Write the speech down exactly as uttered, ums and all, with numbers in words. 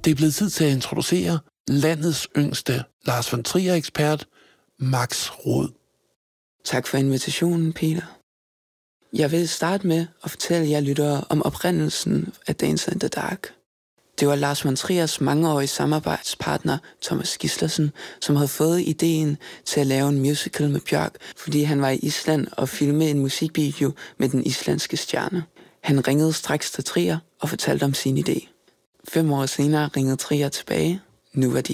Det er blevet tid til at introducere landets yngste Lars von Trier-ekspert, Max Roed. Tak for invitationen, Peter. Jeg vil starte med at fortælle jer lyttere om oprindelsen af Dance in the Dark. Det var Lars von Triers mangeårige samarbejdspartner, Thomas Gislersen, som havde fået ideen til at lave en musical med Björk, fordi han var i Island og filmede en musikvideo med den islandske stjerne. Han ringede straks til Trier og fortalte om sin idé. Fem år senere ringede Trier tilbage. Nu var de